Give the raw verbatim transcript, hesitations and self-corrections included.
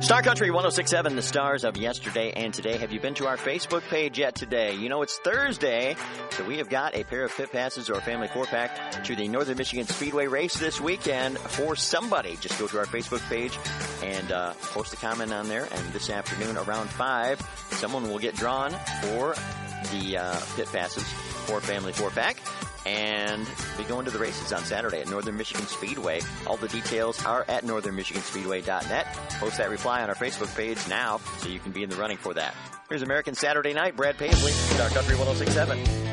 Star Country one oh six point seven, the stars of yesterday and today. Have you been to our Facebook page yet today? You know, it's Thursday, so we have got a pair of pit passes or a family four-pack to the Northern Michigan Speedway race this weekend for somebody. Just go to our Facebook page and uh, post a comment on there, and this afternoon around five, someone will get drawn for the uh, pit passes for family four-pack. And be going to the races on Saturday at Northern Michigan Speedway. All the details are at northern michigan speedway dot net. Post that reply on our Facebook page now so you can be in the running for that. Here's American Saturday Night, Brad Paisley, Star Country one oh six point seven.